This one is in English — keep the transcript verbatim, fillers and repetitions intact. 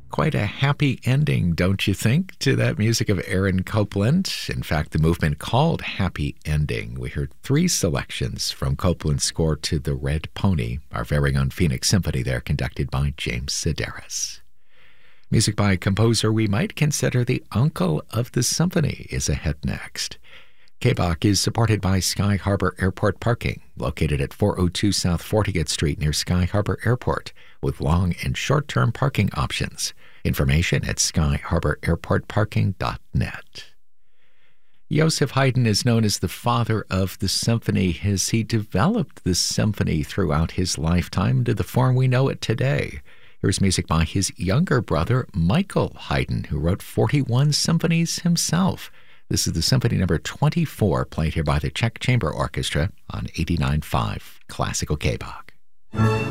Quite a happy ending, don't you think, to that music of Aaron Copland? In fact, the movement called Happy Ending. We heard three selections from Copland's score to The Red Pony, our very own Phoenix Symphony there, conducted by James Sedaris. Music by a composer we might consider the uncle of the symphony is ahead next. K B O C is supported by Sky Harbor Airport Parking, located at four oh two South fortieth Street near Sky Harbor Airport, with long and short-term parking options. Information at sky harbor airport parking dot net. Joseph Haydn is known as the father of the symphony as he developed the symphony throughout his lifetime to the form we know it today. Here's music by his younger brother, Michael Haydn, who wrote forty-one symphonies himself. This is the Symphony Number twenty-four, played here by the Czech Chamber Orchestra on eighty-nine point five Classical K B O C.